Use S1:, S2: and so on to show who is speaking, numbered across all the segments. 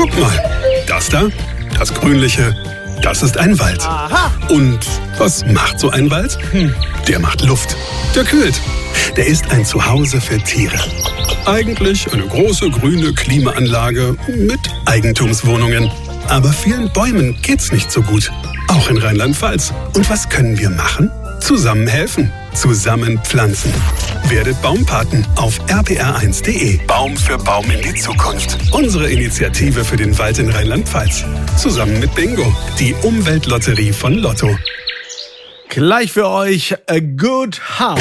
S1: Guck mal, das da, das Grünliche, das ist ein Wald.
S2: Aha.
S1: Und was macht so ein Wald? Der macht Luft. Der kühlt. Der ist ein Zuhause für Tiere. Eigentlich eine große grüne Klimaanlage mit Eigentumswohnungen. Aber vielen Bäumen geht's nicht so gut. Auch in Rheinland-Pfalz. Und was können wir machen? Zusammen helfen. Zusammen pflanzen. Werdet Baumpaten auf rpr1.de. Baum für Baum in die Zukunft. Unsere Initiative für den Wald in Rheinland-Pfalz. Zusammen mit Bingo, die Umweltlotterie von Lotto.
S2: Gleich für euch A Good Heart.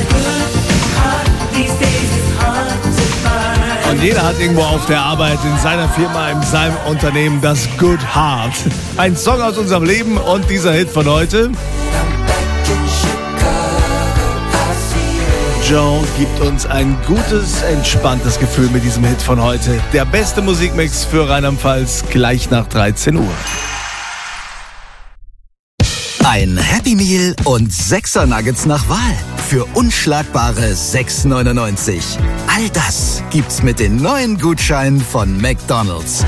S2: Und jeder hat irgendwo auf der Arbeit, in seiner Firma, in seinem Unternehmen das Good Heart. Ein Song aus unserem Leben und dieser Hit von heute. Joe gibt uns ein gutes, entspanntes Gefühl mit diesem Hit von heute. Der beste Musikmix für Rheinland-Pfalz gleich nach 13 Uhr.
S3: Ein Happy Meal und 6er Nuggets nach Wahl für unschlagbare 6,99. All das gibt's mit den neuen Gutscheinen von McDonald's.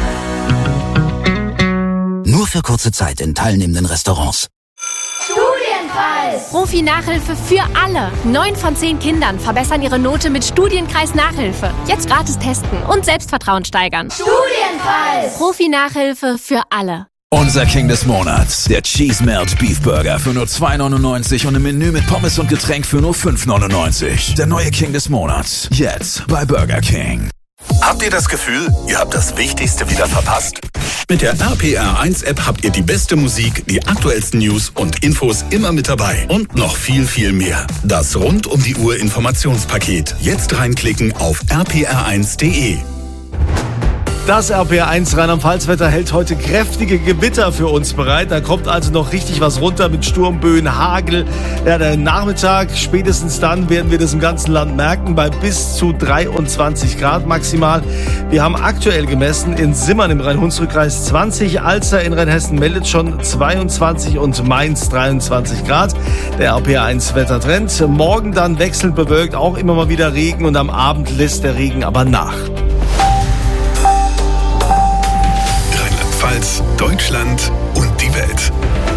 S3: Nur für kurze Zeit in teilnehmenden Restaurants.
S4: Studienkreis! Profi-Nachhilfe für alle. 9 von 10 Kindern verbessern ihre Note mit Studienkreis-Nachhilfe. Jetzt gratis testen und Selbstvertrauen steigern. Studienkreis! Profi-Nachhilfe für alle.
S5: Unser King des Monats, der Cheese Melt Beef Burger für nur 2,99 und im Menü mit Pommes und Getränk für nur 5,99. Der neue King des Monats, jetzt bei Burger King.
S6: Habt ihr das Gefühl, ihr habt das Wichtigste wieder verpasst?
S1: Mit der RPR1-App habt ihr die beste Musik, die aktuellsten News und Infos immer mit dabei. Und noch viel, viel mehr. Das Rund-um-die-Uhr-Informationspaket. Jetzt reinklicken auf rpr1.de.
S2: Das RPR1 Rheinland-Pfalz-Wetter hält heute kräftige Gewitter für uns bereit. Da kommt also noch richtig was runter mit Sturmböen, Hagel. Ja, der Nachmittag, spätestens dann werden wir das im ganzen Land merken, bei bis zu 23 Grad maximal. Wir haben aktuell gemessen in Simmern im Rhein-Hunsrück-Kreis 20, Alster in Rheinhessen meldet schon 22 und Mainz 23 Grad. Der RPR1-Wettertrend. Morgen dann wechselnd bewölkt, auch immer mal wieder Regen und am Abend lässt der Regen aber nach.
S1: Deutschland und die Welt.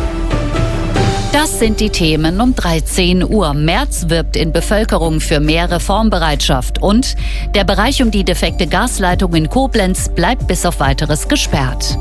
S7: Das sind die Themen um 13 Uhr. Merz wirbt in Bevölkerung für mehr Reformbereitschaft. Und der Bereich um die defekte Gasleitung in Koblenz bleibt bis auf Weiteres gesperrt.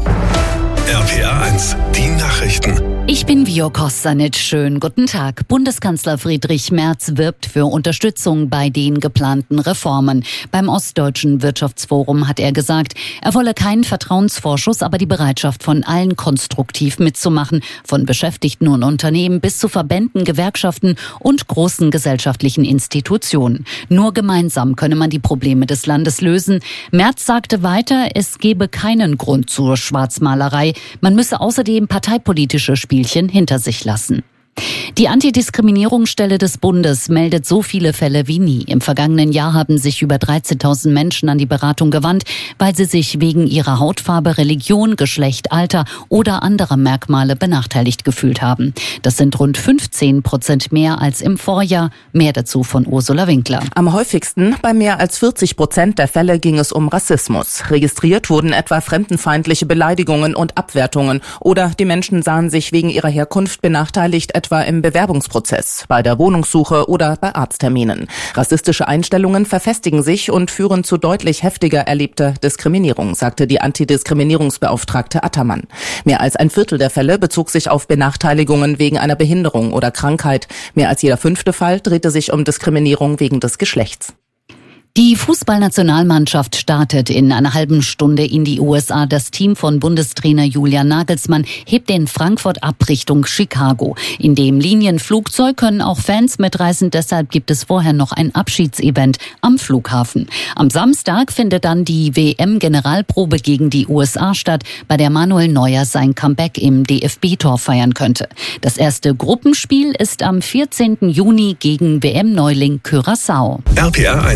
S1: RPR1, die Nachrichten.
S7: Ich bin Vio Kostanic. Schönen guten Tag. Bundeskanzler Friedrich Merz wirbt für Unterstützung bei den geplanten Reformen. Beim Ostdeutschen Wirtschaftsforum hat er gesagt, er wolle keinen Vertrauensvorschuss, aber die Bereitschaft von allen konstruktiv mitzumachen, von Beschäftigten und Unternehmen bis zu Verbänden, Gewerkschaften und großen gesellschaftlichen Institutionen. Nur gemeinsam könne man die Probleme des Landes lösen. Merz sagte weiter, es gebe keinen Grund zur Schwarzmalerei. Man müsse außerdem parteipolitische Spielchen hinter sich lassen. Die Antidiskriminierungsstelle des Bundes meldet so viele Fälle wie nie. Im vergangenen Jahr haben sich über 13.000 Menschen an die Beratung gewandt, weil sie sich wegen ihrer Hautfarbe, Religion, Geschlecht, Alter oder anderer Merkmale benachteiligt gefühlt haben. Das sind rund 15% mehr als im Vorjahr. Mehr dazu von Ursula Winkler.
S8: Am häufigsten, bei mehr als 40% der Fälle, ging es um Rassismus. Registriert wurden etwa fremdenfeindliche Beleidigungen und Abwertungen oder die Menschen sahen sich wegen ihrer Herkunft benachteiligt, etwa im Bewerbungsprozess, bei der Wohnungssuche oder bei Arztterminen. Rassistische Einstellungen verfestigen sich und führen zu deutlich heftiger erlebter Diskriminierung, sagte die Antidiskriminierungsbeauftragte Attermann. Mehr als ein Viertel der Fälle bezog sich auf Benachteiligungen wegen einer Behinderung oder Krankheit. Mehr als jeder 5. Fall drehte sich um Diskriminierung wegen des Geschlechts.
S7: Die Fußballnationalmannschaft startet in einer halben Stunde in die USA. Das Team von Bundestrainer Julian Nagelsmann hebt in Frankfurt ab Richtung Chicago. In dem Linienflugzeug können auch Fans mitreisen. Deshalb gibt es vorher noch ein Abschiedsevent am Flughafen. Am Samstag findet dann die WM-Generalprobe gegen die USA statt, bei der Manuel Neuer sein Comeback im DFB-Tor feiern könnte. Das erste Gruppenspiel ist am 14. Juni gegen WM-Neuling Curaçao.
S1: RPR1, die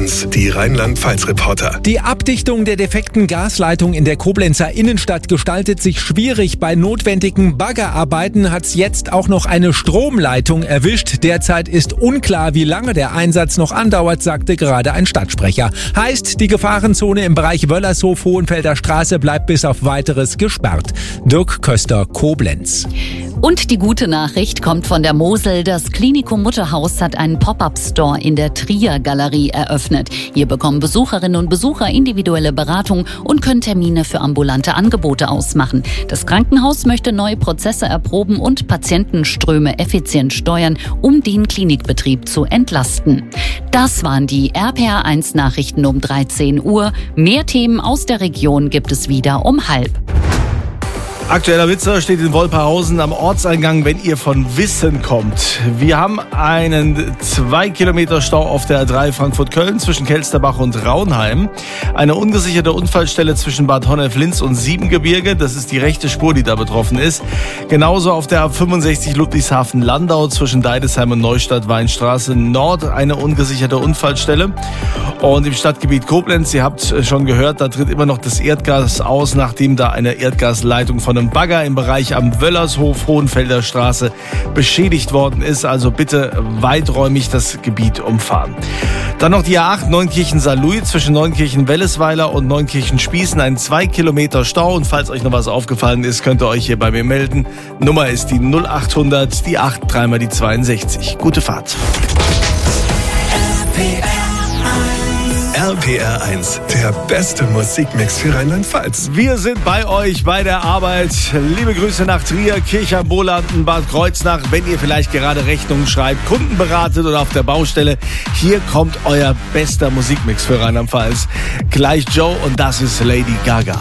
S1: die Rheinland-Pfalz-Reporter.
S9: Die Abdichtung der defekten Gasleitung in der Koblenzer Innenstadt gestaltet sich schwierig. Bei notwendigen Baggerarbeiten hat's jetzt auch noch eine Stromleitung erwischt. Derzeit ist unklar, wie lange der Einsatz noch andauert, sagte gerade ein Stadtsprecher. Heißt, die Gefahrenzone im Bereich Wöllershof-Hohenfelder Straße bleibt bis auf Weiteres gesperrt. Dirk Köster, Koblenz.
S7: Und die gute Nachricht kommt von der Mosel. Das Klinikum Mutterhaus hat einen Pop-up-Store in der Trier-Galerie eröffnet. Hier bekommen Besucherinnen und Besucher individuelle Beratung und können Termine für ambulante Angebote ausmachen. Das Krankenhaus möchte neue Prozesse erproben und Patientenströme effizient steuern, um den Klinikbetrieb zu entlasten. Das waren die RPR1-Nachrichten um 13 Uhr. Mehr Themen aus der Region gibt es wieder um 12:30.
S2: Aktueller Witzer steht in Wolperhausen am Ortseingang, wenn ihr von Wissen kommt. Wir haben einen 2 Kilometer Stau auf der A3 Frankfurt-Köln zwischen Kelsterbach und Raunheim. Eine ungesicherte Unfallstelle zwischen Bad Honnef-Linz und Siebengebirge. Das ist die rechte Spur, die da betroffen ist. Genauso auf der A65 Ludwigshafen-Landau zwischen Deidesheim und Neustadt-Weinstraße Nord eine ungesicherte Unfallstelle. Und im Stadtgebiet Koblenz, ihr habt schon gehört, da tritt immer noch das Erdgas aus, nachdem da eine Erdgasleitung von einem Bagger im Bereich am Wöllershof, Hohenfelder Straße beschädigt worden ist. Also bitte weiträumig das Gebiet umfahren. Dann noch die A8 Neunkirchen-Saarlouis zwischen Neunkirchen-Wellesweiler und Neunkirchen-Spießen. Ein 2 Kilometer Stau. Und falls euch noch was aufgefallen ist, könnt ihr euch hier bei mir melden. Nummer ist die 0800, die 8, dreimal die 62. Gute Fahrt.
S1: RPR1, der beste Musikmix für Rheinland-Pfalz.
S2: Wir sind bei euch bei der Arbeit. Liebe Grüße nach Trier, Kirchheim, Bolanden, Bad Kreuznach. Wenn ihr vielleicht gerade Rechnungen schreibt, Kunden beratet oder auf der Baustelle, hier kommt euer bester Musikmix für Rheinland-Pfalz. Gleich Joe und das ist Lady Gaga.